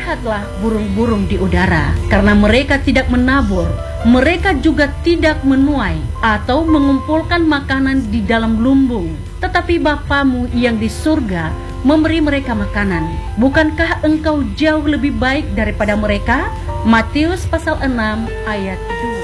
lihatlah burung-burung di udara, karena mereka tidak menabur, mereka juga tidak menuai atau mengumpulkan makanan di dalam lumbung, tetapi Bapamu yang di surga memberi mereka makanan. Bukankah engkau jauh lebih baik daripada mereka? Matius pasal 6 ayat 2.